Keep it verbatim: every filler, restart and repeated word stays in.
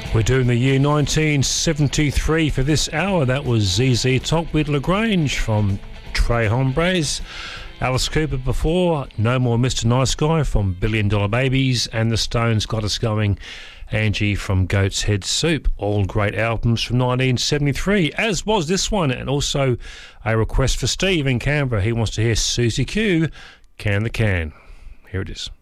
We're doing the year nineteen seventy-three for this hour. That was Z Z Top with Lagrange from Trey Hombres. Alice Cooper before, No More Mister Nice Guy from Billion Dollar Babies, and the Stones got us going. Angie from Goat's Head Soup. All great albums from nineteen seventy-three, as was this one, and also a request for Steve in Canberra. He wants to hear Susie Q, Can the Can. Here it is.